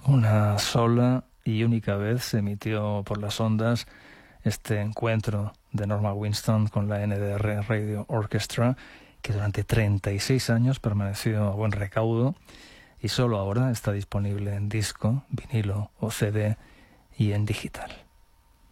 Una sola y única vez se emitió por las ondas este encuentro de Norma Winston con la NDR Radio Orchestra, que durante 36 años permaneció a buen recaudo y solo ahora está disponible en disco, vinilo o CD y en digital.